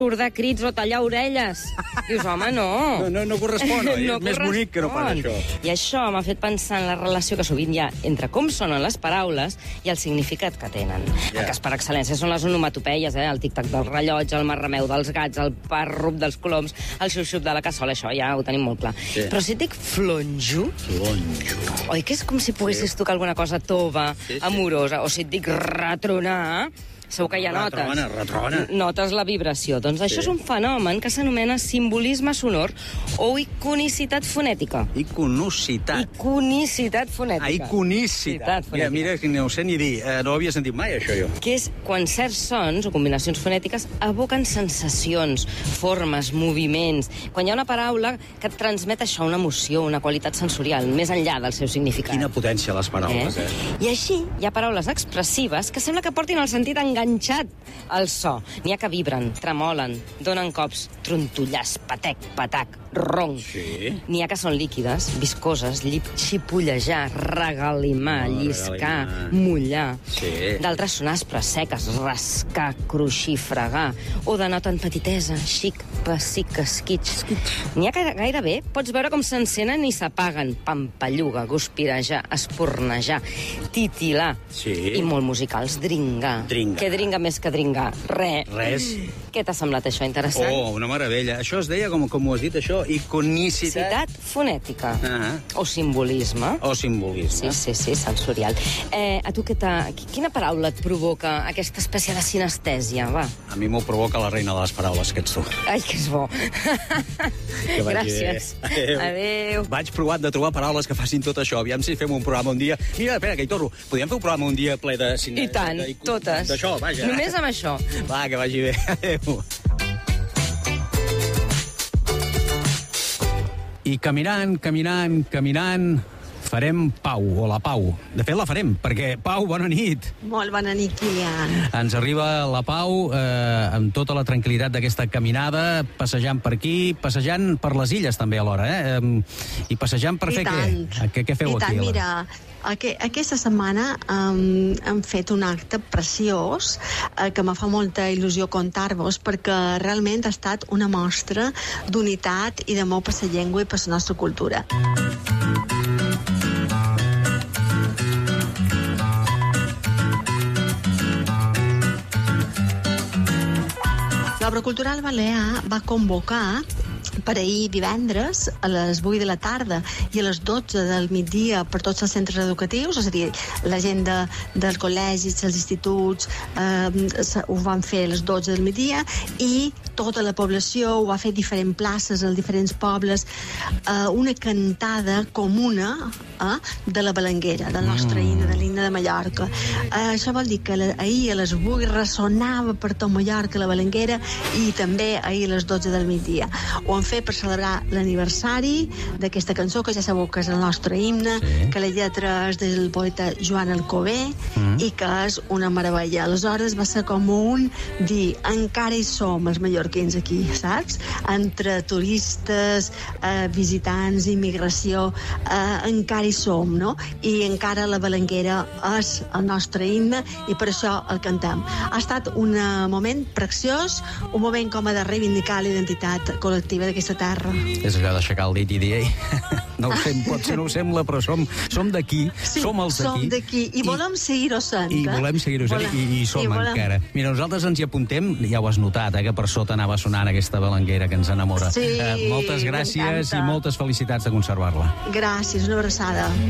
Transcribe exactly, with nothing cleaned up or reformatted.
bordar crits o tallar orelles. Dius, home, no. No, no, no correspon, oi? No És més bonic que no pas això. I això m'ha fet pensar en la relació que sovint hi ha entre com sonen les paraules i el significat que tenen. Ja. El cas per excel·lència són les onomatopeies, eh? El tic-tac del rellotge, el marrameu dels gats, el parrup dels coloms, el xup-xup de la cassola, això ja ho tenim molt clar. Sí. Però si et dic flonjo, Flonjo. oi que és com si poguessis tocar alguna cosa tova, Sí, sí. amorosa, o si et dic retronar, segur que hi ha notes. Retrona, retrona. Notes la vibració. Doncs això és un fenomen que s'anomena simbolisme sonor o iconicitat fonètica. Iconicitat. Iconicitat fonètica. Ah, iconicitat. Mira, mira, que no ho sé ni dir. Eh, no ho havia sentit mai, això, jo. Que és quan certs sons o combinacions fonètiques evoquen sensacions, formes, moviments. Quan hi ha una paraula que et transmet això, una emoció, una qualitat sensorial, més enllà del seu significat. Quina potència, les paraules, eh? Eh? I així hi ha paraules expressives que sembla que portin el sentit enganxat al so. N'hi ha que vibren, tremolen, donen cops, trontollars, patec, patac, ronc. Sí. N'hi ha que són líquides, viscoses, llip, xipollejar, regalimar, Oh, lliscar, regalimar. mullar. Sí. D'altres són aspres, seques, rascar, cruixir, fregar, o denoten petitesa, xic, pessic, esquitx. N'hi ha que gairebé pots veure com s'encenen i s'apaguen. Pampalluga, guspirejar, espornejar, titilar. Sí. I molt musicals, dringar. Dringar. Què dringa més que dringar? Res. Res. Què t'ha semblat això interessant? Oh, una meravella. Això es deia, com, com ho has dit, això, iconicitat. Citat fonètica. Ah. O simbolisme. O simbolisme. Sí, sí, sí, sensorial. Eh, a tu què t'ha... Quina paraula et provoca aquesta espècie de sinestèsia, va? A mi m'ho provoca la reina de les paraules, que ets tu. Ai, que és bo. Que vagi Gràcies. bé. Adéu. Adéu. Vaig provant de trobar paraules que facin tot això. Aviam si fem un programa un dia... Mira, espera, que hi torno. Podríem fer un programa un dia ple de... cine- I tant, de- totes. D'això, vaja. Només amb això. Va, que vagi bé. Adéu. I caminant, caminant, caminant, farem Pau, o la Pau. De fet, la farem, perquè, Pau, bona nit. Molt bona nit, Kilian. Ens arriba la Pau eh, amb tota la tranquil·litat d'aquesta caminada, passejant per aquí, passejant per les illes també alhora, eh? Eh, I passejant per I fer tant. què? Què, què feu I tant, aquí? mira, aqu aquesta setmana um, hem fet un acte preciós eh, que me fa molta il·lusió contar-vos perquè realment ha estat una mostra d'unitat i d'amor per la llengua i per la nostra cultura. L'Obra Cultural Balear va convocar per ahir divendres a les vuit de la tarda i a les dotze del migdia per tots els centres educatius, és a dir, la gent de, dels col·legis, dels instituts, eh, ho van fer a les dotze del migdia i tota la població ho va fer a diferents places, als diferents pobles, eh, una cantada comuna eh, de la Balenguera, del nostre himne, de l'himne de Mallorca. Eh, això vol dir que la, ahir a les vuit ressonava per tot Mallorca la Balenguera i també ahir a les dotze del migdia. Ho han fet per celebrar l'aniversari d'aquesta cançó, que ja sabeu que és el nostre himne, Sí. que la lletra és del poeta Joan Alcover Mm. i que és una meravella. Aleshores va ser com un dir, encara hi som els mallorquins aquí, saps? Entre turistes, eh, visitants, immigració, eh, encara hi som, no? I encara la Balenguera és el nostre himne i per això el cantem. Ha estat un eh, moment preciós, un moment com a de reivindicar la identitat col·lectiva d'aquesta terra. És allò d'aixecar el dit i dir, ei, no ho sé, potser no ho sembla, però som, som d'aquí, Sí, som els d'aquí. som d'aquí i volem seguir-ho sent. I eh? volem seguir-ho sent, Volem. i, i som I volem. encara. Mira, nosaltres ens hi apuntem, ja ho has notat, eh, que per sota anava sonant aquesta balenguera que ens enamora. Sí, eh, moltes gràcies m'encanta. i moltes felicitats de conservar-la. Gràcies, una abraçada.